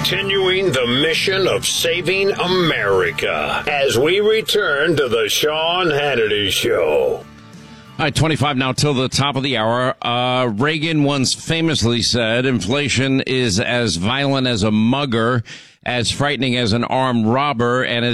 continuing the mission of saving America as we return to the Sean Hannity Show. All right, 25 now till the top of the hour. Reagan once famously said, inflation is as violent as a mugger, as frightening as an armed robber, and